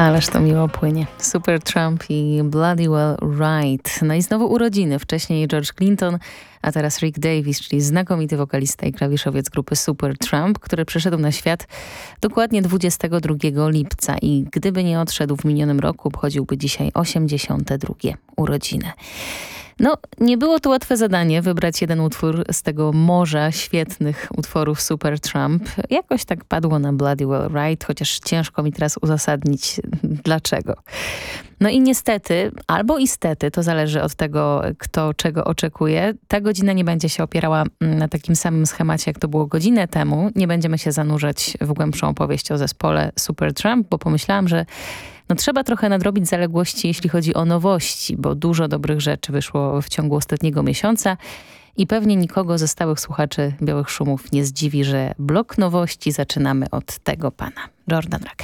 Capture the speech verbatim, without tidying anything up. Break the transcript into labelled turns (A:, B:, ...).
A: Ależ to miło płynie. Supertramp i Bloody Well Right. No i znowu urodziny. Wcześniej George Clinton, a teraz Rick Davies, czyli znakomity wokalista i klawiszowiec grupy Supertramp, który przyszedł na świat dokładnie dwudziestego drugiego lipca i gdyby nie odszedł w minionym roku, obchodziłby dzisiaj osiemdziesiąte drugie urodziny. No, nie było to łatwe zadanie wybrać jeden utwór z tego morza świetnych utworów Supertramp. Jakoś tak padło na Bloody Well Right, chociaż ciężko mi teraz uzasadnić dlaczego. No i niestety, albo istety, to zależy od tego, kto czego oczekuje, ta godzina nie będzie się opierała na takim samym schemacie, jak to było godzinę temu. Nie będziemy się zanurzać w głębszą opowieść o zespole Supertramp, bo pomyślałam, że no trzeba trochę nadrobić zaległości, jeśli chodzi o nowości, bo dużo dobrych rzeczy wyszło w ciągu ostatniego miesiąca i pewnie nikogo ze stałych słuchaczy Białych Szumów nie zdziwi, że blok nowości zaczynamy od tego pana, Jordan Rakey.